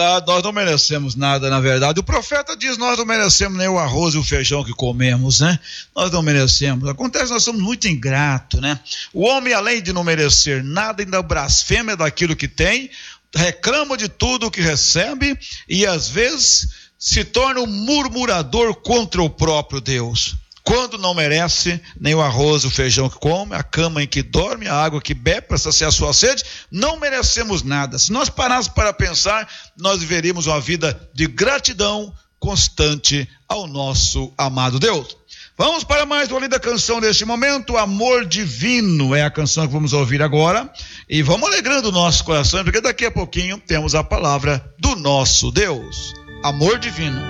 verdade, nós não merecemos nada, na verdade. O profeta diz, nós não merecemos nem o arroz e o feijão que comemos, né? Nós não merecemos. Acontece, nós somos muito ingratos, né? O homem, além de não merecer nada, ainda blasfema daquilo que tem, reclama de tudo o que recebe e, às vezes, se torna um murmurador contra o próprio Deus. Quando não merece nem o arroz, o feijão que come, a cama em que dorme, a água que bebe para saciar a sua sede, não merecemos nada. Se nós parássemos para pensar, nós viveríamos uma vida de gratidão constante ao nosso amado Deus. Vamos para mais uma linda canção deste momento, Amor Divino, é a canção que vamos ouvir agora, e vamos alegrando o nosso coração, porque daqui a pouquinho temos a palavra do nosso Deus, Amor Divino.